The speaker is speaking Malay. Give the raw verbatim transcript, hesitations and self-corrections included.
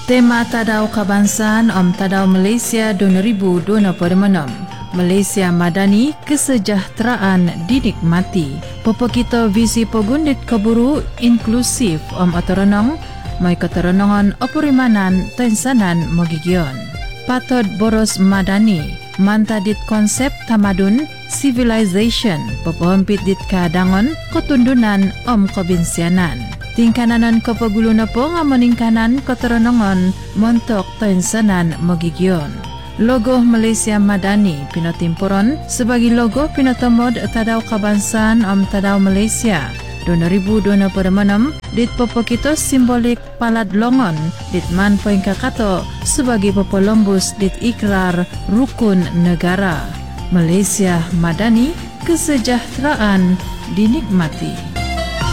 Tema Tadau Kebangsaan Om Tadau Malaysia dua ribu dua puluh enam. Malaysia Madani, kesejahteraan dinikmati. Popo kita visi pogundit keburu inklusif Om Otoronong, mai keterenongan opurimanan tensanan mogigion. Patut boros Madani, mantadit konsep tamadun civilization, popo hempit dit kadangon ketundunan Om kebinsianan. Tingkananan kapaguluna po nga maningkanan keterenongan montok tensanan mogigion. Logo Malaysia Madani pinotimpuron sebagai logo pinotomod Tadau Kebangsaan Om Tadau Malaysia dua ribu dua puluh enam dit popo kita simbolik palad longon dit man poin kakato sebagai popo lombus dit ikrar rukun negara. Malaysia Madani, kesejahteraan dinikmati.